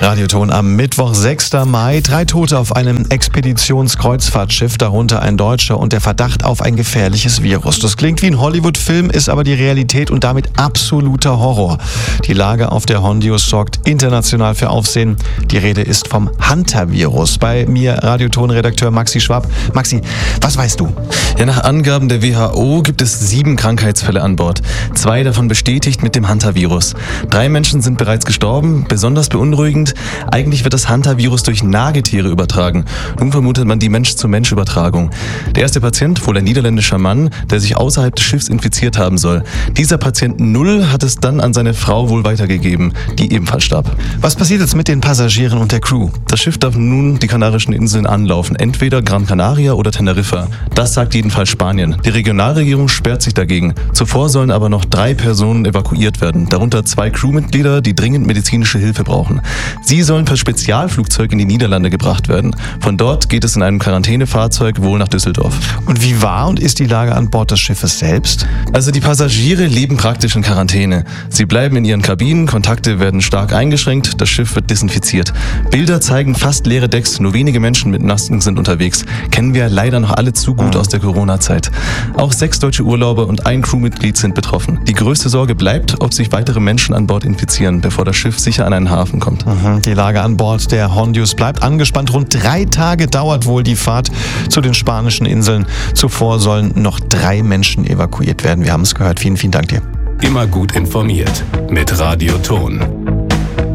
Radioton am Mittwoch, 6. Mai. 3 Tote auf einem Expeditionskreuzfahrtschiff, darunter ein Deutscher und der Verdacht auf ein gefährliches Virus. Das klingt wie ein Hollywood-Film, ist aber die Realität und damit absoluter Horror. Die Lage auf der Hondius sorgt international für Aufsehen. Die Rede ist vom Hunter-Virus. Bei mir Radioton-Redakteur Maxi Schwab. Maxi, was weißt du? Ja, nach Angaben der WHO gibt es 7 Krankheitsfälle an Bord. 2 davon bestätigt mit dem Hunter-Virus. 3 Menschen sind bereits gestorben. Besonders beunruhigend, eigentlich wird das Hunter-Virus durch Nagetiere übertragen. Nun vermutet man die Mensch-zu-Mensch-Übertragung. Der erste Patient, wohl ein niederländischer Mann, der sich außerhalb des Schiffs infiziert haben soll. Dieser Patient 0 hat es dann an seine Frau wohl weitergegeben, die ebenfalls starb. Was passiert jetzt mit den Passagieren und der Crew? Das Schiff darf nun die Kanarischen Inseln anlaufen, entweder Gran Canaria oder Teneriffa. Das sagt jedenfalls Spanien. Die Regionalregierung sperrt sich dagegen. Zuvor sollen aber noch 3 Personen evakuiert werden, darunter 2 Crewmitglieder, die dringend medizinische Hilfe brauchen. Sie sollen per Spezialflugzeug in die Niederlande gebracht werden. Von dort geht es in einem Quarantänefahrzeug wohl nach Düsseldorf. Und wie war und ist die Lage an Bord des Schiffes selbst? Also die Passagiere leben praktisch in Quarantäne. Sie bleiben in ihren Kabinen, Kontakte werden stark eingeschränkt, das Schiff wird desinfiziert. Bilder zeigen fast leere Decks, nur wenige Menschen mit Masken sind unterwegs. Kennen wir leider noch alle zu gut aus der Corona-Zeit. Auch 6 deutsche Urlauber und ein Crewmitglied sind betroffen. Die größte Sorge bleibt, ob sich weitere Menschen an Bord infizieren, bevor das Schiff sicher an einen Hafen kommt. Die Lage an Bord der Hondius bleibt angespannt. Rund 3 Tage dauert wohl die Fahrt zu den spanischen Inseln. Zuvor sollen noch 3 Menschen evakuiert werden. Wir haben es gehört. Vielen, vielen Dank dir. Immer gut informiert mit Radioton.